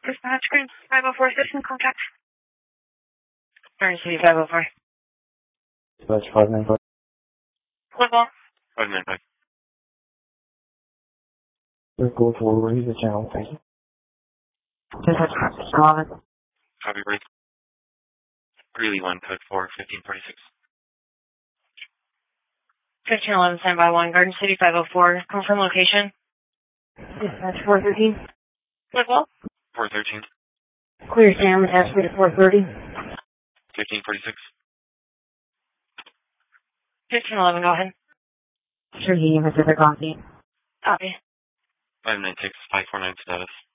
Dispatch Green 504 Citizen Contact. Garden City 504. Dispatch 595. Football. 595. Go for raise the channel, thank you. Dispatch 11. Copy, break. Greeley 1, code 4, 1546. Good channel 11, standby 1. Garden City 504. Confirm location. Dispatch 413. Football. 413. Clear Sam, ask me to 430. 1546. 1511, go ahead. Sure, Union Pacific Coffee. Copy. 596, 549 status.